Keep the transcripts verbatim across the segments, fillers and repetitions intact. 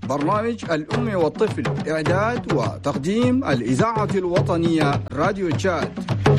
برنامج الأم والطفل، إعداد وتقديم الإذاعة الوطنية راديو تشاد.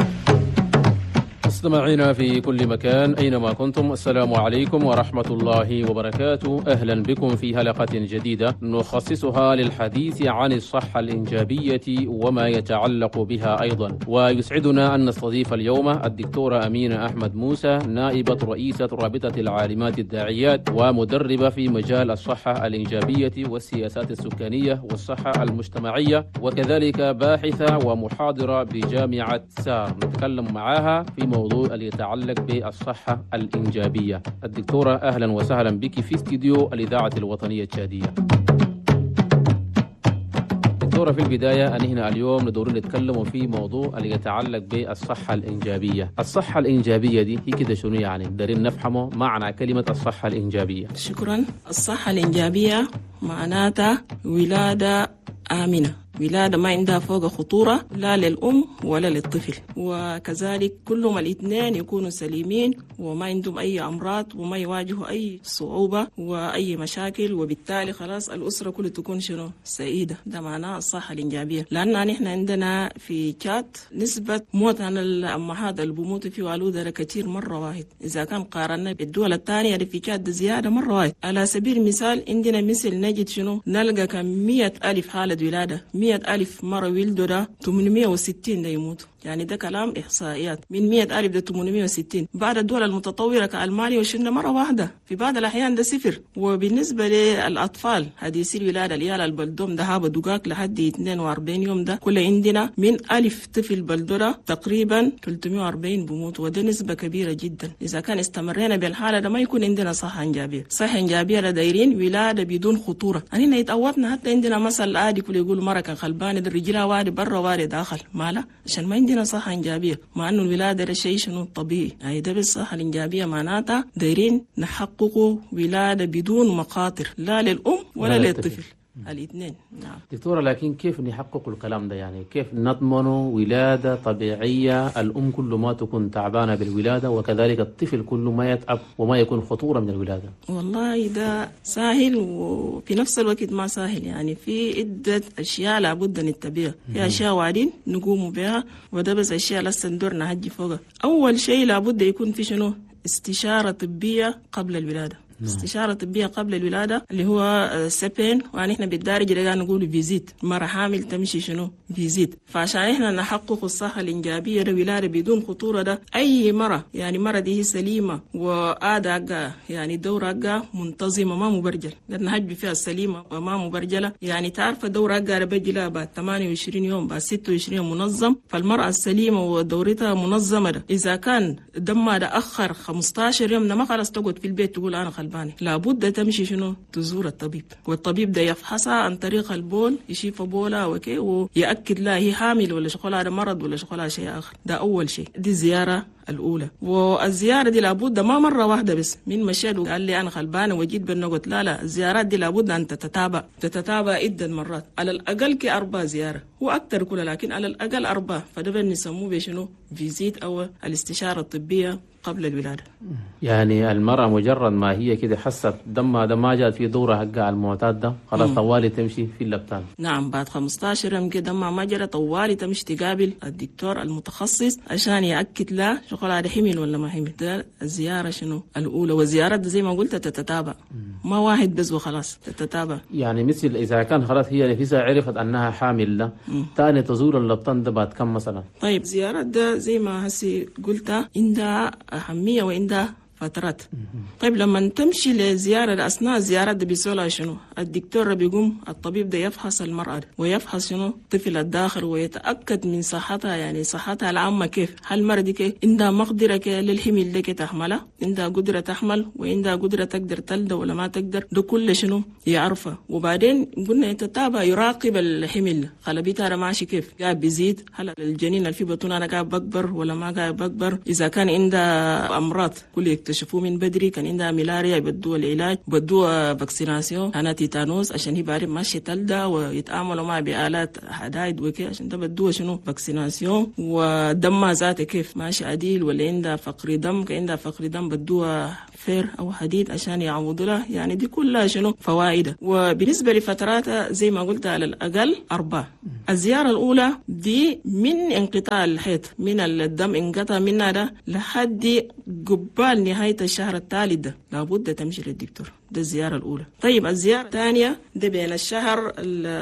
مستمعينا في كل مكان أينما كنتم، السلام عليكم ورحمة الله وبركاته. أهلا بكم في حلقة جديدة نخصصها للحديث عن الصحة الإنجابية وما يتعلق بها أيضا. ويسعدنا أن نستضيف اليوم الدكتورة أمينة أحمد موسى، نائبة رئيسة رابطة العالمات الداعيات ومدربة في مجال الصحة الإنجابية والسياسات السكانية والصحة المجتمعية، وكذلك باحثة ومحاضرة بجامعة سار. نتكلم معها في موضوع اللي يتعلق بالصحة الإنجابية. الدكتورة أهلا وسهلا بك في استديو الإذاعة الوطنية التشادية. دكتورة، في البداية أن هنا اليوم ندور نتكلم في موضوع اللي يتعلق بالصحة الإنجابية. الصحة الإنجابية دي هي كده شنو يعني؟ دارين نفهمه معنى كلمة الصحة الإنجابية. شكرا. الصحة الإنجابية معناتها ولادة آمنة، ولادة ما عندها فوق خطورة لا للأم ولا للطفل، وكذلك كلهم الاثنين يكونوا سليمين وما عندهم أي أمراض وما يواجهوا أي صعوبة وأي مشاكل، وبالتالي خلاص الأسرة كلها تكون شنو سعيدة. ده معناه الصحة الإنجابية. لأن نحن عندنا في تشاد نسبة موت عن الأمهات اللي بيموتوا في والودة كتير مرة واحد، إذا كان قارنا بالدول الثانية اللي في تشاد زيادة مرة واحد. على سبيل المثال عندنا مثل نجد شنو نلقى كم مية ألف حالة ولادة، مئة ألف مرة ولدوا ده ثمانمئة وستين ده يموتوا. يعني ده كلام إحصائيات من مئة ألف ده ثمانمئة وستين. بعد الدول المتطورة كألمانيا وشلنا مرة واحدة، في بعض الأحيان ده صفر. وبالنسبة للأطفال حديثي الولادة العيال البلدوم ده هابا دقاق لحد اثنين وأربعين يوم، ده كل عندنا من ألف طفل بلدورة تقريبا ثلاثمئة وأربعين بموت، وده نسبة كبيرة جدا. إذا كان استمرينا بالحالة ده ما يكون عندنا صحة إنجابية. صحة إنجابية لدايرين ولادة بدون خطورة. أننا يتقوتنا حتى عندنا مثل عادي كل يقول مرة كان خلبانة ده رجلها واري برا واري داخل مالا، عشان ما عندنا صحة إنجابية، مع أنه الولادة ده شيء شنو طبيعي. يعني ده بالصحة الإنجابية معناتها دايرين نحققوا ولادة بدون مخاطر لا للأم ولا للطفل، الاثنين. نعم دكتورة، لكن كيف نحقق الكلام ده؟ يعني كيف نضمن ولادة طبيعية الأم كل ما تكون تعبانة بالولادة وكذلك الطفل كل ما يتعب وما يكون خطورة من الولادة؟ والله ده سهل وفي نفس الوقت ما سهل. يعني في عدة أشياء لابد نتبعها، في أشياء وعدين نقوم بها، وده بس أشياء لسه ندور نهجي فوقها. أول شيء لابد يكون في شنو استشارة طبية قبل الولادة. استشارة طبية قبل الولادة اللي هو سبين، وأن إحنا بالدارجة لقى نقول فيزيت، مرة حامل تمشي شنو فيزيت. فعشان إحنا نحقق الصحة الإنجابية ده ولادة بدون خطورة، ده أي مرة يعني مرة دي سليمة وآداء يعني دورة منتظمة ما مبرجل، لأن هجب فيها السليمة وما مبرجلة. يعني تعرف دورة أجا بجلها بعد ثمانية وعشرين يوم بعد ستة وعشرين يوم منظم. فالمرأة السليمة ودورتها منظمة ده إذا كان دمها ده أخر خمسة عشر يوم ما خلاص تقعد في البيت تقول أنا خلبانة، لابد تمشي شنو تزور الطبيب، والطبيب ده يفحصها عن طريق البول، يشوف بولها وكي ويأكد لها هي حامل ولا شغلها ده مرض ولا شغلها شيء آخر. ده أول شيء، دي الزيارة الأولى. والزيارة دي لابد ما مرة واحدة بس، من مشيت وقال لي أنا خلبانة وجيت بالنقط، لا لا، الزيارات دي لابد أن تتتابع تتتابع عدة مرات، على الأقل كأربع زيارة وأكثر كلها، لكن على الأقل أربعة. فده بنسموه بشنو فيزيت أو الاستشارة الطبية قبل الولادة. يعني المرأة مجرد ما هي كده حست دمها ده ما جات في دورة حقها المعتاد ده خلاص طوالي تمشي في اللبتان. نعم، بعد خمسة عشر يوم كده دمها ما جرى طوالي تمشي تقابل الدكتور المتخصص عشان يأكد لها شغل هذا حمل ولا ما حمل. ده الزيارة شنو الأولى. والزيارات زي ما قلت تتتابع، ما واحد بس وخلاص، تتتابع. يعني مثل إذا كان خلاص هي نفسها عرفت أنها حامل ده تاني تزور اللبتان ده بعد كم مثلا؟ طيب زيارات ده زي ما هسي قلت عندها أهمية وعندها فترات. طيب لما تمشي لزيارة أثناء الزيارات ده بيسولها شنو؟ الدكتور بيقوم الطبيب ده يفحص المرأة ويفحص شنو طفل الداخل ويتأكد من صحتها، يعني صحتها العامة كيف، هل المرأة دي كيف عندها مقدرة كي للحمل ده كي تحملها، عندها قدرة تحمل وعندها قدرة تقدر تلد ولا ما تقدر، ده كل شنو يعرفها. وبعدين قلنا يتتابع يراقب الحمل، خلبيتها ماشي كيف، قاعد بيزيد، هل الجنين اللي في بطنها أنا قاعد بكبر ولا ما قاعد بكبر، إذا كان عندها أمراض كل يكتشفوه من بدري، كان عندها ملاريا يبدوها العلاج، يبدوها فاكسيناسيون، أنا تيتانوس عشان هي بعرف ماشي تلدى ويتعاملوا معها بآلات حدايد وكي عشان ده بدوها شنو فاكسيناسيون. ودمها ذاته كيف ماشي عديل ولا عندها فقر دم، كان عندها فقر دم بدوها فير أو حديد عشان يعوضوا لها، يعني دي كلها شنو فوائد. وبالنسبة لفتراتها زي ما قلت على الأقل أربعة. الزيارة الأولى دي من انقطاع الحيض، من الدم انقطع منها ده لحد قبال نهاية الشهر الثالث ده لابد تمشي للدكتور. ده الزيارة الأولى. طيب الزيارة الثانية ده بين الشهر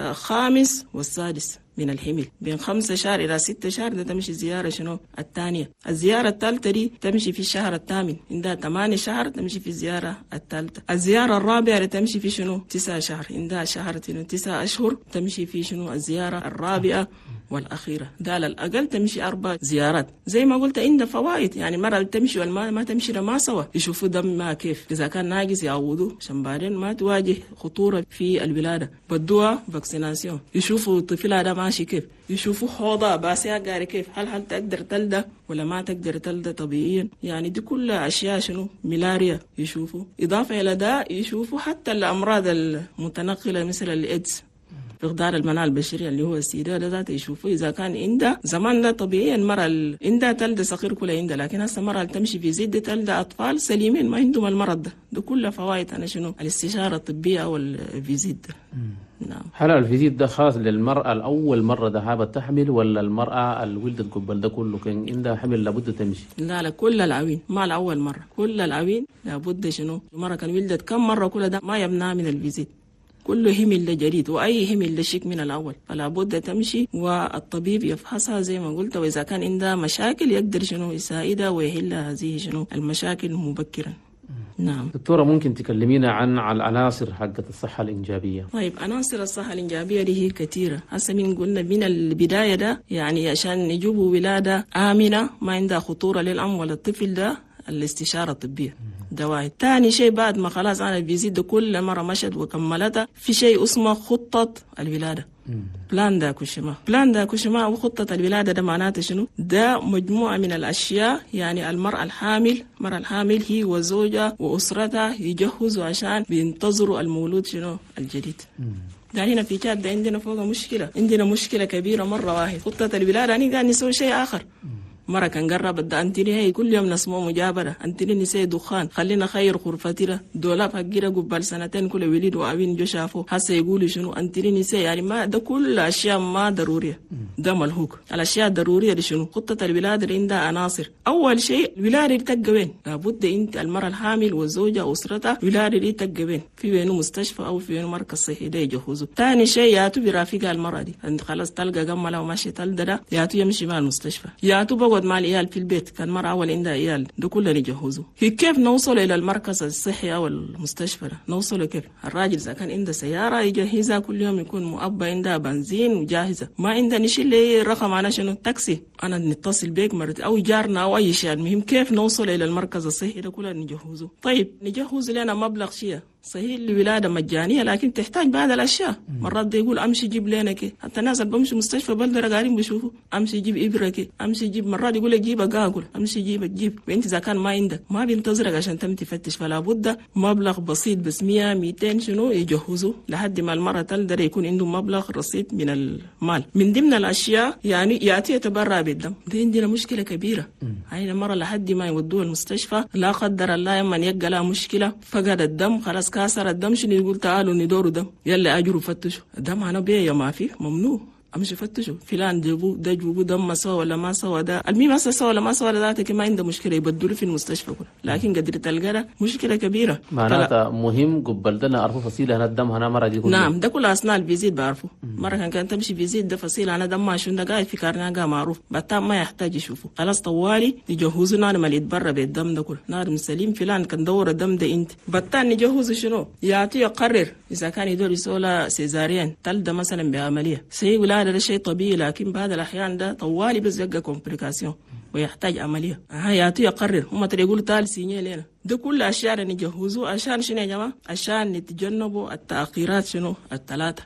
الخامس والسادس من الحمل، بين خمسة شهر إلى ستة شهر ده تمشي زيارة شنو الثانية. الزيارة الثالثة دي تمشي في الشهر الثامن، عندها ثمانية شهر تمشي في الزيارة الثالثة. الزيارة الرابعة تمشي في شنو تسعة شهر، عندها شهر تسعة أشهر تمشي في شنو الزيارة الرابعة والأخيرة. ده على الأقل تمشي أربع زيارات. زي ما قلت عندها فوائد، يعني مرة تمشي والما ما تمشي ما سوا، يشوفوا دمها كيف، إذا كان ناقص يعوضوه عشان بعدين ما تواجه خطورة في الولادة. بدوها فاكسيناسيون، يشوفوا طفلها ده ماشي كيف، يشوفوا حوضها باسها قاري كيف، هل هل تقدر تلده ولا ما تقدر تلده طبيعيا. يعني دي كلها أشياء شنو ملاريا يشوفوا. إضافة إلى ده يشوفوا حتى الأمراض المتنقلة مثل الإيدز، فقدان المناعة البشرية اللي هو السيدة ده ذاته يشوفوا إذا كان عندها زمان ده طبيعيا مرة عندها تلد صغير كلها عندها، لكن هسه مرة تمشي في زد تلد أطفال سليمين ما عندهم المرض ده. ده كلها فوائد أنا شنو الاستشارة الطبية أو الفيزيت ده. نعم. هل الفيزيت ده خاص للمرأة الأول مرة ذهبت تحمل ولا المرأة اللي ولدت قبل ده كله كان عندها حمل لابد تمشي؟ لا لا كل العوين، ما الأول مرة، كل العوين لابد شنو مرة كان ولدت كم مرة كل ده ما يمنع من الفيزيت. كله همل لجديد وأي همل لشيك من الأول، فلا بد تمشي والطبيب يفحصها زي ما قلت، وإذا كان عندها مشاكل يقدر شنو يساعدها ويحل هذه شنو المشاكل مبكرا. نعم. دكتورة ممكن تكلمينا عن عن العناصر حقة الصحة الإنجابية؟ طيب عناصر الصحة الإنجابية دي هي كثيرة. هسه من قلنا من البداية ده يعني عشان نجيبوا ولادة آمنة ما عندها خطورة للأم ولا الطفل ده الاستشارة الطبية. ده واحد. تاني شيء بعد ما خلاص أنا بيزيد ده كل مرة مشت وكملتها في شيء اسمه خطة الولادة. بلان دا كوشما. بلان دا كوشما وخطة الولادة ده معناته شنو؟ ده مجموعة من الأشياء، يعني المرأة الحامل، المرأة الحامل هي وزوجها وأسرتها يجهزوا عشان بينتظروا المولود شنو الجديد. ده هنا في كاد ده عندنا فوق مشكلة، عندنا مشكلة كبيرة مرة واحد. خطة الولادة يعني قاعد نسوي شيء آخر. مرة كان قرب الدا أنتني هي كل يوم نسمو مجابرة، أنتني نسي دخان، خلينا خير غرفتنا دولاب حقيرة قبال سنتين كل وليد وأبين جو شافو هسه يقولوا شنو أنتني نسي. يعني ما ده كل أشياء ما ضرورية، ده ملهوك. الأشياء الضرورية دي شنو؟ خطة الولادة اللي عندها عناصر. أول شيء الولادة دي تبقى وين؟ لابد أنت المرأة الحامل والزوجة وأسرتها الولادة دي تبقى وين؟ في وينه مستشفى أو في وينه مركز صحي ده يجهزوا. ثاني شيء ياتو برافقها المرأة دي، أنت خلاص تلقى جملة وماشي تلقى ده ياتو يمشي مع المستشفى، ياتو بقعد مع العيال في البيت. كان مرة أول عندها عيال ده كله نجهزه. كيف نوصل إلى المركز الصحي أو المستشفى؟ نوصل كيف؟ الراجل إذا كان عنده سيارة يجهزها كل يوم، يكون مؤبى عندها بنزين وجاهزة. ما عندها نشيل لي رقم أنا شنو تاكسي، أنا نتصل بيك مرت أو جارنا أو أي شيء. المهم كيف نوصل إلى المركز الصحي ده كله نجهزه. طيب نجهز لنا مبلغ شيء صحيح الولادة مجانية لكن تحتاج بعض الأشياء. مرات ده يقول أمشي جيب لنا كي، حتى الناس اللي بمشي مستشفى بلدرة قاعدين بيشوفوا أمشي جيب إبرة كي، أمشي جيب. مرات يقول لك جيب أقاقل، أمشي جيب تجيب. وأنت إذا كان ما عندك ما بينتظرك عشان تم تفتش، فلا بد مبلغ بسيط بس مية ميتين شنو يجهزوا لحد ما المرة تقدر يكون عنده مبلغ رصيد من المال. من ضمن الأشياء يعني يأتي يتبرع بالدم، دي عندنا مشكلة كبيرة. هاي المرة لحد ما يودوه المستشفى لا قدر الله يما يلقى لها مشكلة فقد الدم خلاص كاسر الدم شنو يقول تعالوا ندوروا دم يلا اجروا فتشوا الدم. انا بيه ما في ممنوع امشي فتشوا فلان جابوا ده جابوا دم سوا ولا ما سوا. ده المهم هسه سوا ولا ما سوا ذاتك ما عنده مشكله يبدلوا في المستشفى كله، لكن قدر تلقى مشكله كبيره. معناتها مهم قبل ده نعرفوا فصيله هنا الدم هنا مرة دي كلها. نعم ده كل اثناء الفيزيت بعرفوا. مره كان كان تمشي فيزيت ده فصيله انا دم شنو ده قاعد في كارناغا معروف بتاع ما يحتاج يشوفوا خلاص طوالي يجهزوا نار ما يتبرى بالدم ده كله. نار سليم فلان كان دور الدم ده انت بتاع نجهزوا شنو يعطي يقرر اذا كان يدور يسولا سيزاريان تلد مثلا بعمليه سي ولاده ده شيء طبيعي، لكن بعض الأحيان ده طوالي بس يبقى كومبليكاسيون ويحتاج عملية. هياتو يقرر هم ترى يقولوا تعال سينيه لنا. ده كل أشياء نجهزوه عشان شنو يا جماعة؟ عشان نتجنبوا التأخيرات شنو الثلاثة.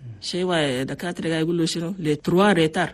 شيء دكاترة يقولوا شنو لتروا ريتار.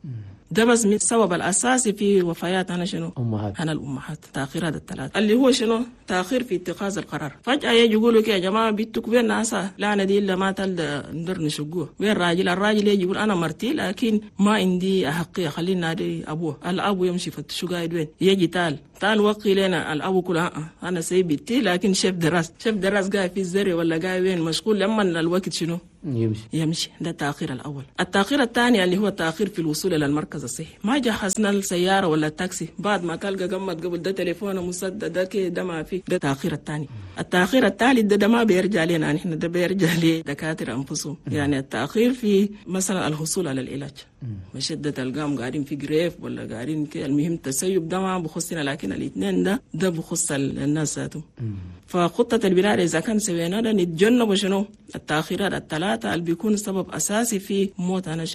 ده بس من السبب الأساسي في وفيات أنا شنو؟ أمهات. أنا الأمهات تأخيرات الثلاثة اللي هو شنو؟ تأخير في اتخاذ القرار. فجأة يجي يقولوا كي يا جماعة بيتك وين ناسا لا ندي إلا ما تل ندر نشقوه. وين الراجل؟ الراجل يجي يقول أنا مرتي لكن ما عندي أحقية خلينا نادي أبوه. الأب يمشي فتشو قاعد وين؟ يجي تال تعال وقي لنا الأبو كلها أنا سيبتي لكن شاف دراس شاف دراس قاعد في الزرع ولا قاعد وين مشغول لما الوقت شنو يمشي يمشي. ده التأخير الأول. التأخير الثاني اللي هو التأخير في الوصول إلى المركز الصحي، ما جهزنا السيارة ولا التاكسي بعد ما تلقى قمت قبل ده تليفون مسدد ده كده ده ما في. ده التأخير الثاني. التأخير الثالث ده, ده ما بيرجع لنا نحن، ده بيرجع لدكاترة أنفسهم. يعني التأخير في مثلا الحصول على العلاج، مشدة تلقاهم قاعدين في جريف ولا قاعدين كده، المهم التسيب ده ما بخصنا، لكن الاثنين ده ده بخص الناس ذاتهم. فخطة البلاد إذا كان سوينا ده نتجنب شنو التأخيرات الثلاثة اللي بيكون سبب أساسي في موت أنا